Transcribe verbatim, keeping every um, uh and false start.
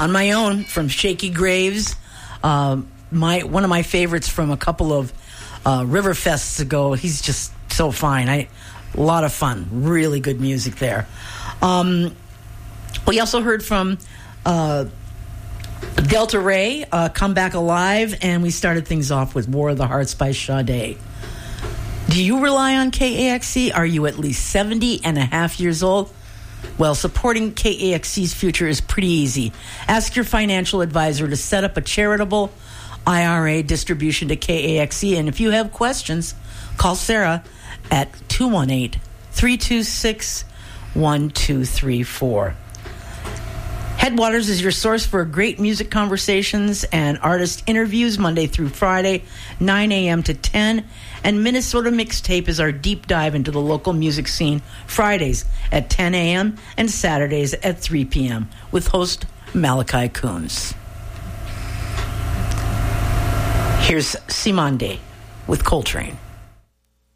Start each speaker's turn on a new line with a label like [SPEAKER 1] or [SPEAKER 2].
[SPEAKER 1] On My Own from Shaky Graves. Um, my one of my favorites from a couple of uh, River Fests ago. He's just so fine. I, a lot of fun. Really good music there. Um, we also heard from uh, Delta Ray, uh, Come Back Alive, and we started things off with War of the Hearts by Sade. Do you rely on K A X C? Are you at least seventy and a half years old? Well, supporting K A X C's future is pretty easy. Ask your financial advisor to set up a charitable I R A distribution to K A X C. And if you have questions, call Sarah at two one eight, three two six, one two three four. Headwaters is your source for great music conversations and artist interviews Monday through Friday, nine a.m. to ten. And Minnesota Mixtape is our deep dive into the local music scene Fridays at ten a.m. and Saturdays at three p.m. with host Malachi Coons. Here's Simande with Coltrane.